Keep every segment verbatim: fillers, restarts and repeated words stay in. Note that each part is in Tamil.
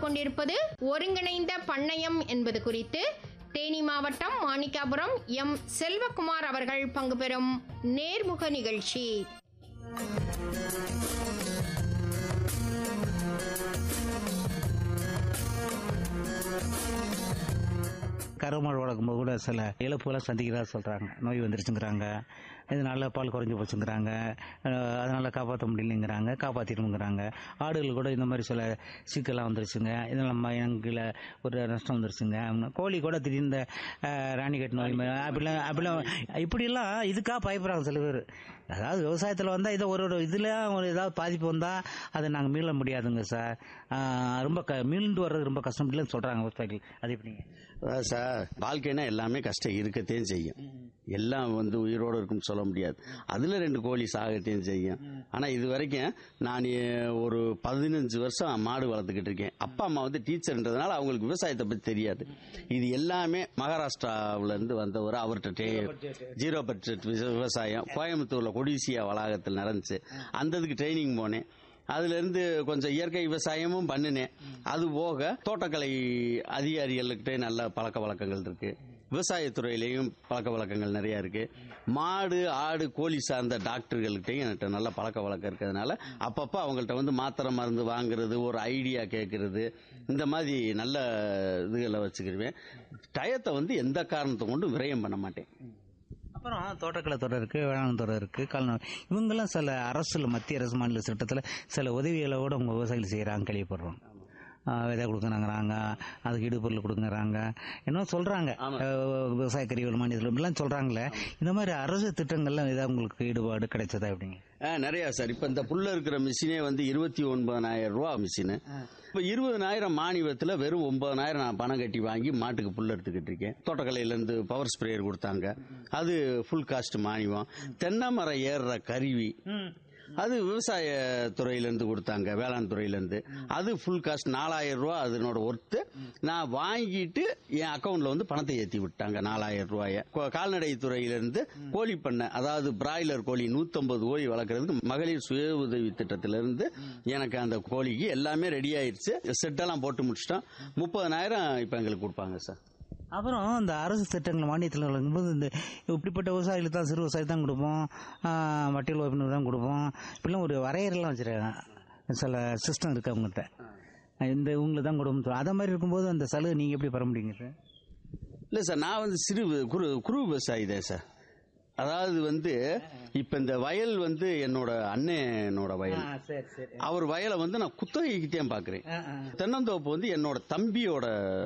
கொண்டிருப்பது ஒருங்கிணைந்த பண்ணையம் என்பது குறித்து தேனி மாவட்டம் மாணிக்காபுரம் எம் செல்வகுமார் அவர்கள் பங்கு பெறும் நேர்முக நிகழ்ச்சி. கருமாடு வளர்க்கும்போது கூட சில இழப்புகளை சந்திக்கிறதா சொல்கிறாங்க. நோய் வந்துருச்சுங்கிறாங்க, இதனால பால் குறைஞ்சி போச்சுங்கிறாங்க, அதனால் காப்பாற்ற முடியலைங்கிறாங்க, காப்பாற்றிடுங்கிறாங்க. ஆடுகள் கூட இந்த மாதிரி சில சிக்கெல்லாம் வந்துருச்சுங்க, இதனால் நம்ம இனங்களில் ஒரு நஷ்டம் வந்துருச்சுங்க. கோழி கூட திடீர்னு ராணிகட் நோய் அப்படிலாம் அப்படிலாம் இப்படிலாம் இதுக்காக பயப்படுறாங்க சில பேர். அதாவது விவசாயத்தில் வந்தால் இதை ஒரு ஒரு இதில் ஒரு ஏதாவது பாதிப்பு வந்தால் அதை நாங்கள் மீள முடியாதுங்க சார், ரொம்ப க மீண்டு வர்றது ரொம்ப கஷ்டம் இல்லைன்னு சொல்கிறாங்க விவசாயிகள். அது எப்படிங்க சார்? வாழ்க்கைனா எல்லாமே கஷ்டம் இருக்கத்தையும் செய்யும், எல்லாம் வந்து உயிரோடு இருக்குன்னு சொல்ல முடியாது. அதுல ரெண்டு கோழி சாகத்தையும் செய்யும். ஆனா இது வரைக்கும் நான் ஒரு பதினஞ்சு வருஷம் மாடு வளர்த்துக்கிட்டு இருக்கேன். அப்பா அம்மா வந்து டீச்சர்ன்றதுனால அவங்களுக்கு விவசாயத்தை பத்தி தெரியாது. இது எல்லாமே மகாராஷ்டிராவில இருந்து வந்தவர், அவர்கிட்ட ஜீரோ பட்ஜெட் விவசாயம் கோயம்புத்தூர்ல கொடிசியா வளாகத்தில் நடந்துச்சு. அந்த இதுக்கு ட்ரைனிங் போனேன். அதுல இருந்து கொஞ்சம் இயற்கை விவசாயமும் பண்ணினேன். அது போக தோட்டக்கலை அதிகாரிகள்கிட்ட நல்ல பழக்க வழக்கங்கள் இருக்கு, விவசாயத்துறையிலையும் பழக்க வழக்கங்கள் நிறைய இருக்கு. மாடு ஆடு கோழி சார்ந்த டாக்டர்கள்கிட்டையும் என்கிட்ட நல்ல பழக்க வழக்கம் இருக்கிறதுனால அப்பப்போ அவங்கள்ட்ட வந்து மாத்திரை மருந்து வாங்குறது, ஒரு ஐடியா கேட்கறது, இந்த மாதிரி நல்ல இதுகளை வச்சுக்கிருவேன். டயத்தை வந்து எந்த காரணத்தை கொண்டும் விரயம் பண்ண மாட்டேன். அப்புறம் தோட்டக்கலை துறை இருக்குது, வேளாண் துறை இருக்குது, கால்நடை, இவங்கெல்லாம் சில அரசு மத்திய அரசு மாநில திட்டத்தில் சில உதவிகளோடு அவங்க விவசாயிகள் செய்கிறாங்க கேள்விப்படுறோம். விதை கொடுக்குறாங்கிறாங்க, அதுக்கு இடுபொருள் கொடுக்குறாங்க, என்ன சொல்கிறாங்க, விவசாய கருவிகள் மானியத்தில் இப்படிலாம் சொல்கிறாங்களே. இந்த மாதிரி அரசு திட்டங்கள்லாம் ஏதாவது உங்களுக்கு ஈடுபாடு கிடைச்சதா? எப்படிங்க? நிறையா சார். இப்போ இந்த புல்ல இருக்கிற மிஷினே வந்து இருபத்தி ஒன்பதாயிரம் ரூபா மிஷினு. இப்போ இருபதனாயிரம் மானியத்தில் வெறும் ஒன்பதாயிரம் நான் பணம் கட்டி வாங்கி மாட்டுக்கு புல் எடுத்துக்கிட்டு இருக்கேன். தோட்டக்கலையிலேருந்து பவர் ஸ்ப்ரேயர் கொடுத்தாங்க, அது ஃபுல் காஸ்ட் மானியம். தென்னை மரம் ஏறுற கருவி அது விவசாய துறையிலேருந்து கொடுத்தாங்க, வேளாண் துறையிலேருந்து. அது ஃபுல் காஸ்ட் நாலாயிரம் ரூபா அதனோட ஒர்த்து. நான் வாங்கிட்டு என் அக்கௌண்ட்ல வந்து பணத்தை ஏற்றி விட்டாங்க நாலாயிரம் ரூபாய. கால்நடை துறையிலிருந்து கோழி பண்ணை, அதாவது பிராய்லர் கோழி நூத்தம்பது கோழி வளர்க்கறதுக்கு மகளிர் சுய உதவி திட்டத்திலிருந்து எனக்கு அந்த கோழிக்கு எல்லாமே ரெடி ஆயிடுச்சு. செட்டெல்லாம் போட்டு முடிச்சிட்டோம். முப்பதனாயிரம் இப்ப எங்களுக்கு கொடுப்பாங்க சார். அப்புறம் இந்த அரசு திட்டங்கள் மானியத்தில் வழங்கும்போது இந்த இப்படிப்பட்ட விவசாயிகளுக்கு தான், சிறு விவசாயி தான் கொடுப்போம், வட்டியில் ஓப்பினர் தான் கொடுப்போம், இப்படிலாம் ஒரு வரையறைலாம் வச்சுருக்காங்க. சில சிஸ்டம் இருக்குது அவங்ககிட்ட, இந்த இவங்களுக்கு தான் கொடுப்போம். அதை மாதிரி இருக்கும்போது அந்த சலுகை நீங்கள் எப்படி பெற முடியுங்க சார்? இல்லை சார், நான் வந்து சிறு குறு குறு விவசாயி தான் சார். அதாவது வந்து இப்ப இந்த வயல் வந்து என்னோட அண்ணனோட வயல், அவர் வயலை வந்து நான் குத்தகைக்குத்தான் பாக்குறேன். தென்னந்தோப்பு வந்து என்னோட தம்பியோட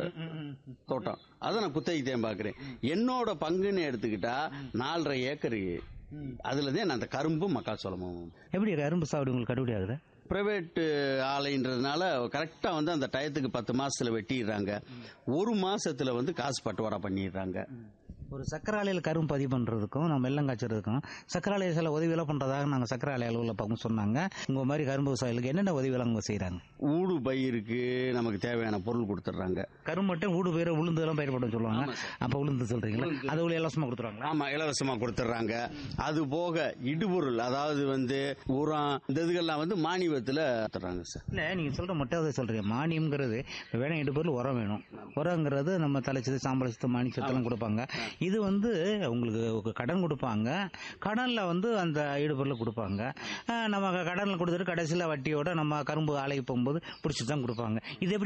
தோட்டம், அதை நான் குத்தகைக்குத்தான் பாக்குறேன். என்னோட பங்குன்னு எடுத்துக்கிட்டா நாலரை ஏக்கர், அதுலதான் நான் அந்த கரும்பும் மக்காச்சோளமும். எப்படி கரும்பு சாகுபடி உங்களுக்கு கட்டுப்படி ஆகுது? பிரைவேட் ஆலைன்றதுனால கரெக்டா வந்து அந்த டயத்துக்கு பத்து மாசத்துல வெட்டிடுறாங்க, ஒரு மாசத்துல வந்து காசு பட்டுவாடா பண்ணிடுறாங்க. ஒரு சக்கரை ஆலையில் கரும்பு பதிவு பண்ணுறதுக்கும் நம்ம வெள்ளம் காய்ச்சறதுக்கும் சக்கரை ஆலையை சில உதவியெல்லாம் பண்ணுறதாக நாங்கள் சக்கரை ஆலை அலுவலக பக்கம் சொன்னாங்க. உங்கள் மாதிரி கரும்பு விவசாயிகளுக்கு என்னென்ன உதவியெல்லாம் அவங்க செய்கிறாங்க? ஊடு பயிருக்கு நமக்கு தேவையான பொருள் கொடுத்துட்றாங்க. கரும்பு மட்டும் ஊடு பயிரை உளுந்து எல்லாம் பயிர்படும் சொல்லுவாங்க. அப்போ உளுந்து சொல்கிறீங்களா? அது உள்ள இலவசமாக கொடுத்துருவாங்க? ஆமாம், இலவசமாக கொடுத்துட்றாங்க. அது போக இடுபொருள், அதாவது வந்து உரம், இந்த இதுகள்லாம் வந்து மானியத்தில் கொடுத்துட்றாங்க சார். இல்லை, நீங்கள் சொல்கிற மட்டும் அதை சொல்கிறீங்க. மானியம்ங்கிறது வேணும், இடுபொருள் உரம் வேணும். உரங்கிறது நம்ம தலைச்சது சாம்பளச்சத்து மானியச்சத்தெல்லாம் கொடுப்பாங்க. இது வந்து உங்களுக்கு கடன் கொடுப்பாங்க, கடனில் வந்து அந்த ஈடுபொருளை கொடுப்பாங்க. நம்ம கடனில் கொடுத்துட்டு கடைசியில் வட்டியோட நம்ம கரும்பு ஆலைக்கு போகும்போது பிடிச்சி தான் கொடுப்பாங்க. இது எப்படி